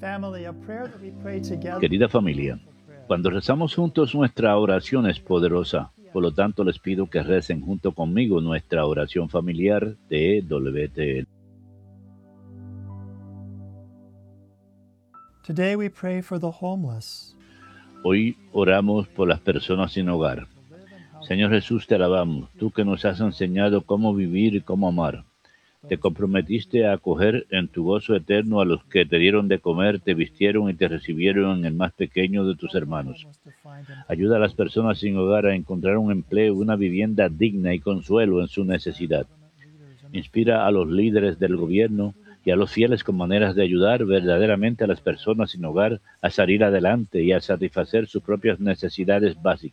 Querida familia, cuando rezamos juntos nuestra oración es poderosa. Por lo tanto, les pido que recen junto conmigo nuestra oración familiar de WTN. Today we pray for the homeless. Hoy oramos por las personas sin hogar. Señor Jesús, te alabamos, tú que nos has enseñado cómo vivir y cómo amar. Te comprometiste a acoger en tu gozo eterno a los que te dieron de comer, te vistieron y te recibieron en el más pequeño de tus hermanos. Ayuda a las personas sin hogar a encontrar un empleo, una vivienda digna y consuelo en su necesidad. Inspira a los líderes del gobierno y a los fieles con maneras de ayudar verdaderamente a las personas sin hogar a salir adelante y a satisfacer sus propias necesidades básicas.